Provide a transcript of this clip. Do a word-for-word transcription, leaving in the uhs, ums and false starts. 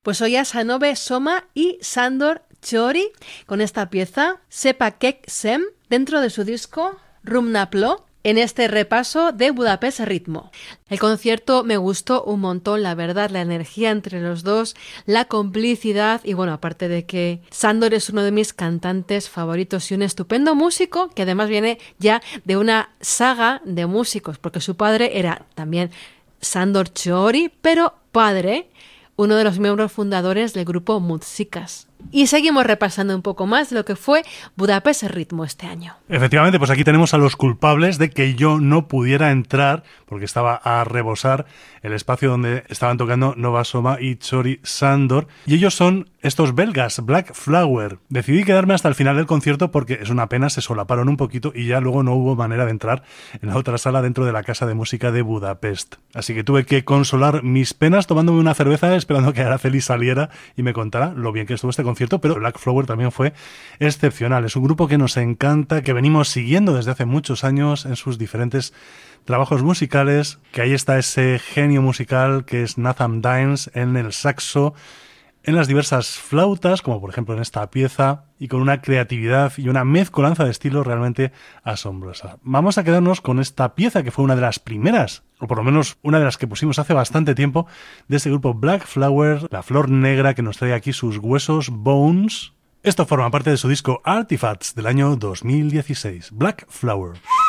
Pues hoy a Sanobe Soma y Sándor Txori con esta pieza, Sepa Kek Sem, dentro de su disco Rumnaplo, en este repaso de Budapest Ritmo. El concierto me gustó un montón, la verdad, la energía entre los dos, la complicidad y bueno, aparte de que Sándor es uno de mis cantantes favoritos y un estupendo músico que además viene ya de una saga de músicos, porque su padre era también Sándor Txori, pero padre, uno de los miembros fundadores del grupo Múzicas. Y seguimos repasando un poco más de lo que fue Budapest Ritmo este año. Efectivamente, pues aquí tenemos a los culpables de que yo no pudiera entrar, porque estaba a rebosar el espacio donde estaban tocando Nova Soma y Txori Sándor. Y ellos son estos belgas, Black Flower. Decidí quedarme hasta el final del concierto porque es una pena, se solaparon un poquito y ya luego no hubo manera de entrar en la otra sala dentro de la Casa de Música de Budapest. Así que tuve que consolar mis penas tomándome una cerveza, esperando que Araceli saliera y me contara lo bien que estuvo este concierto, pero Black Flower también fue excepcional. Es un grupo que nos encanta, que venimos siguiendo desde hace muchos años en sus diferentes trabajos musicales, que ahí está ese genio musical que es Nathan Dines en el saxo, en las diversas flautas, como por ejemplo en esta pieza, y con una creatividad y una mezcolanza de estilos realmente asombrosa. Vamos a quedarnos con esta pieza que fue una de las primeras, o por lo menos una de las que pusimos hace bastante tiempo, de este grupo Black Flower, la flor negra que nos trae aquí sus huesos, Bones. Esto forma parte de su disco Artifacts del año dos mil dieciséis, Black Flower.